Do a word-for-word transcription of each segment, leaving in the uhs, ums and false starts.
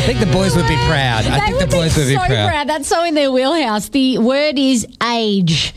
think the boys would be proud. I They think the would boys be would be so proud. proud. That's so in their wheelhouse. The word is age.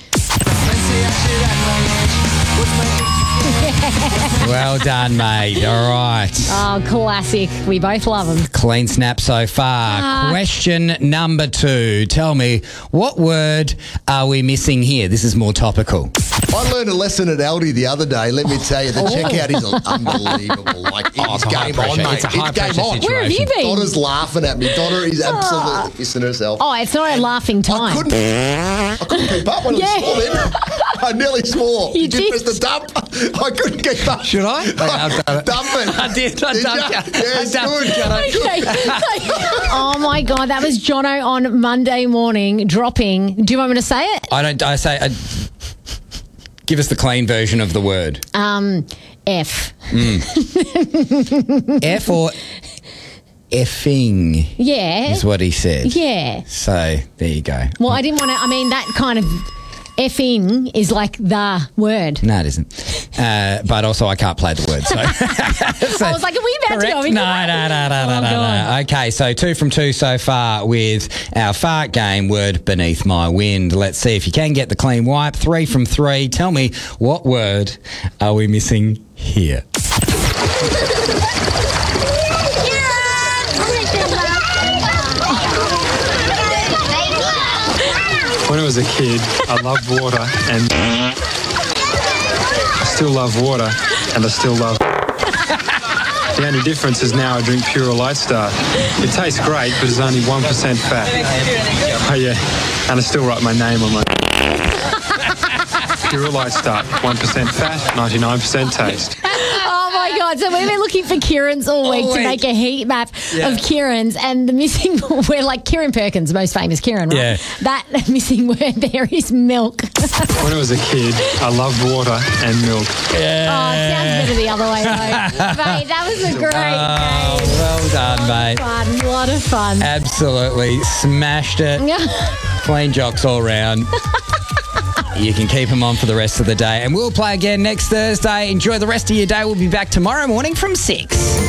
Well done, mate. All right. Oh, classic. We both love them. Clean snap so far. Ah. Question number two. Tell me, what word are we missing here? This is more topical. I learned a lesson at Aldi the other day. Let me tell you, the checkout is unbelievable. Like, Oh, it's it's a high game on, pressure- mate. it's a high game pressure on. situation. Where have you been? Donna's laughing at me. Donna is absolutely pissing herself. Oh, it's not a laughing time. I couldn't, I couldn't keep up. I nearly Yeah. swore then. I nearly swore. You did you did. press the dump? I couldn't keep up. Should I? I've done it. Dump it. I did. I Did dumped ya? it. Yeah, I it's dumped good. it, Jono. Okay. Oh, my God. That was Jono on Monday morning dropping. Do you want me to say it? I don't. I say. I, give us the clean version of the word. Um, F. F or effing Yeah. is what he said. Yeah. So there you go. Well, I didn't want to. I mean, that kind of effing is like the word. No, it isn't. Uh, but also, I can't play the word. So, so I was like, are we about correct? to go into No, that? no, no, no, Oh, no, no, God. no. Okay, so two from two so far with our fart game word beneath my wind. Let's see if you can get the clean wipe. Three from three. Tell me, what word are we missing here? When I was a kid, I loved water and I still love water and I still love. The only difference is now I drink Pure Light Star. It tastes great, but it's only one percent fat. Oh yeah, and I still write my name on my. Pure Light Star, one percent fat, ninety-nine percent taste. Oh my God. So we've been looking for Kieran's all week All to week. make a heat map Yeah. of Kieran's, and the missing we're like Kieran Perkins, most famous Kieran, right? Yeah. That missing word there is milk. When I was a kid, I loved water and milk. Oh, it sounds better the other way though. Mate, that was a great Oh, game. well done, mate. Fun, a lot of fun. Absolutely smashed it. Clean jocks all round. You can keep them on for the rest of the day. And we'll play again next Thursday. Enjoy the rest of your day. We'll be back tomorrow morning from six.